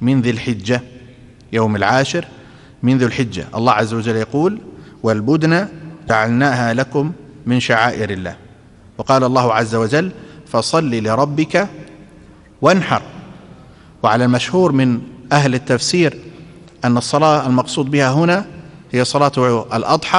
من ذي الحجة، يوم العاشر من ذي الحجة. الله عز وجل يقول: والبدن جعلناها لكم من شعائر الله. وقال الله عز وجل: فصل لربك وانحر. وعلى المشهور من أهل التفسير أن الصلاة المقصود بها هنا هي صلاة الأضحى